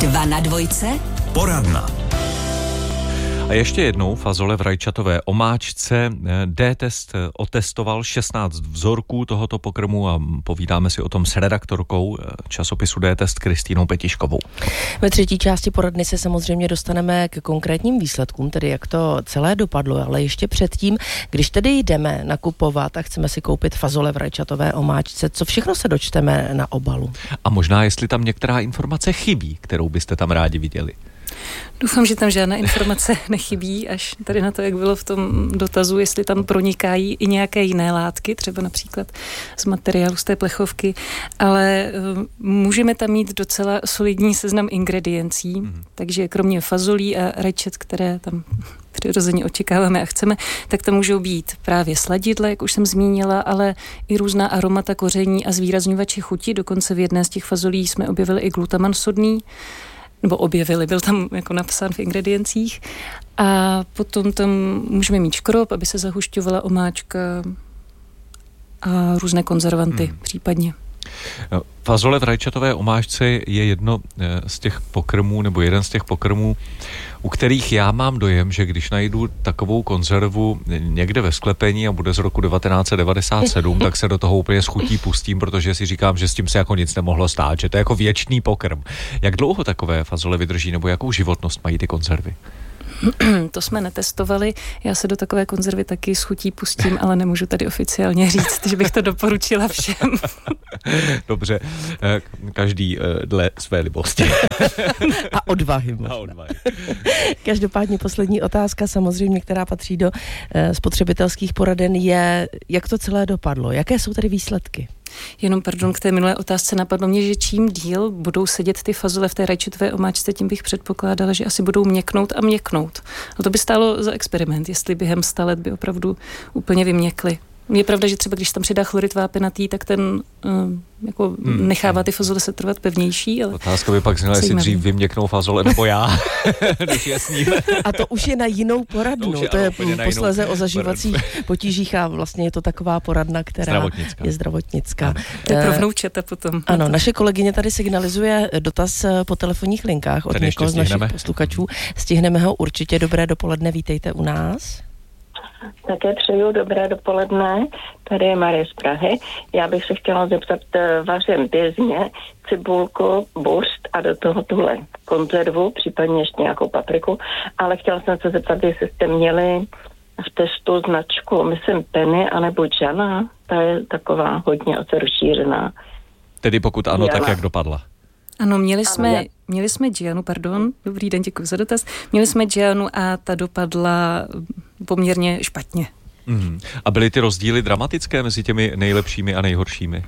2 na dvojce. Poradna. A ještě jednou fazole v rajčatové omáčce. D-test otestoval 16 vzorků tohoto pokrmu a povídáme si o tom s redaktorkou časopisu D-test Kristýnou Petiškovou. Ve třetí části poradny se samozřejmě dostaneme k konkrétním výsledkům, tedy jak to celé dopadlo, ale ještě předtím, když tedy jdeme nakupovat a chceme si koupit fazole v rajčatové omáčce, co všechno se dočteme na obalu? A možná, jestli tam některá informace chybí, kterou byste tam rádi viděli. Doufám, že tam žádná informace nechybí, až tady na to, jak bylo v tom dotazu, jestli tam pronikají i nějaké jiné látky, třeba například z materiálu z té plechovky, ale můžeme tam mít docela solidní seznam ingrediencí, takže kromě fazolí a rajčat, které tam přirozeně očekáváme a chceme, tak tam můžou být právě sladidla, jak už jsem zmínila, ale i různá aromata, koření a zvýrazňovači chuti. Dokonce v jedné z těch fazolí jsme objevili i glutaman sodný, nebo objevili, byl tam jako napsán v ingrediencích. A potom tam můžeme mít škrob, aby se zahušťovala omáčka a různé konzervanty případně. Fazole v rajčatové omáčce je jedno z těch pokrmů, nebo jeden z těch pokrmů, u kterých já mám dojem, že když najdu takovou konzervu někde ve sklepení a bude z roku 1997, tak se do toho úplně s chutí pustím, protože si říkám, že s tím se jako nic nemohlo stát, že to je jako věčný pokrm. Jak dlouho takové fazole vydrží, nebo jakou životnost mají ty konzervy? To jsme netestovali. Já se do takové konzervy taky s chutí pustím, ale nemůžu tady oficiálně říct, že bych to doporučila všem. Dobře, každý dle své libosti. A odvahy. Každopádně poslední otázka, samozřejmě, která patří do spotřebitelských poraden, je, jak to celé dopadlo. Jaké jsou tady výsledky? Jenom pardon, k té minulé otázce napadlo mě, že čím díl budou sedět ty fazole v té rajčatové omáčce, tím bych předpokládala, že asi budou měknout a měknout. A to by stálo za experiment, jestli během 100 let by opravdu úplně vyměkly. Je pravda, že třeba když tam přidá chlorid vápenatý, tak ten jako nechává ty fazole se trvat pevnější. Ale otázka by pak zněla, jestli dřív vyměknou fazole nebo já, když je sníme. A to už je na jinou poradnu. To je posléze o zažívacích potížích a vlastně je to taková poradna, která je zdravotnická. To je pro vnoučata potom. Ano, naše kolegyně tady signalizuje dotaz po telefonních linkách od někoho z našich posluchačů. Stihneme ho určitě. Dobré dopoledne, vítejte u nás. Také přeju dobré dopoledne, tady je Marie z Prahy. Já bych se chtěla zeptat, vařím běžně cibulku, burst a do toho tuhle konzervu, případně ještě nějakou papriku, ale chtěla jsem se zeptat, jestli jste měli v testu značku, myslím Penny anebo Jana, ta je taková hodně rozšířená. Tedy pokud ano, Jana. Tak jak dopadla? Ano, měli jsme Gianu, pardon, dobrý den, děkuji za dotaz. Měli jsme Gianu a ta dopadla poměrně špatně. A byly ty rozdíly dramatické mezi těmi nejlepšími a nejhoršími?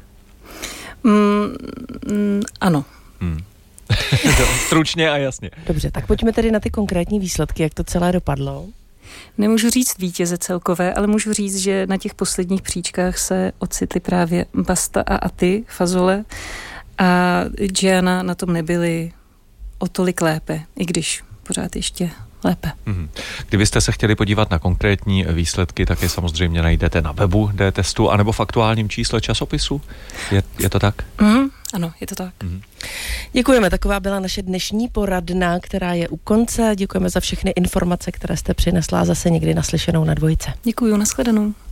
Ano. Stručně a jasně. Dobře, tak pojďme tedy na ty konkrétní výsledky, jak to celé dopadlo. Nemůžu říct vítěze celkové, ale můžu říct, že na těch posledních příčkách se ocitly právě pasta a aty, fazole, a Giana na tom nebyly o tolik lépe, i když pořád ještě lépe. Kdybyste se chtěli podívat na konkrétní výsledky, tak je samozřejmě najdete na webu D-testu anebo v aktuálním čísle časopisu. Je to tak? Ano, je to tak. Děkujeme, taková byla naše dnešní poradna, která je u konce. Děkujeme za všechny informace, které jste přinesla a zase někdy naslyšenou na dvojce. Děkuju, nashledanou.